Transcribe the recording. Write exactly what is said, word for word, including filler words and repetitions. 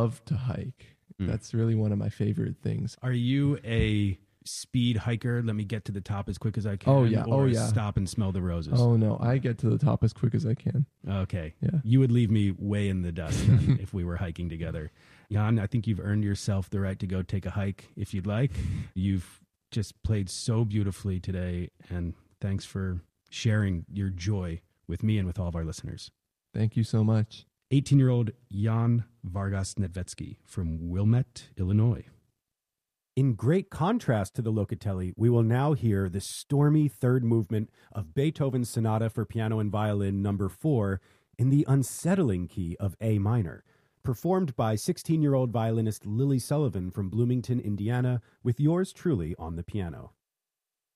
love to hike. Mm. That's really one of my favorite things. Are you a speed hiker? Let me get to the top as quick as I can. Oh yeah. Or oh yeah. Stop and smell the roses. Oh no, I get to the top as quick as I can. Okay. Yeah. You would leave me way in the dust then if we were hiking together. Jan, I think you've earned yourself the right to go take a hike if you'd like. You've just played so beautifully today, and thanks for sharing your joy with me and with all of our listeners. Thank you so much. eighteen-year-old Jan Vargas Nedvetsky from Wilmette, Illinois. In great contrast to the Locatelli, we will now hear the stormy third movement of Beethoven's Sonata for Piano and Violin number four in the unsettling key of A minor, performed by sixteen-year-old violinist Lily Sullivan from Bloomington, Indiana, with yours truly on the piano.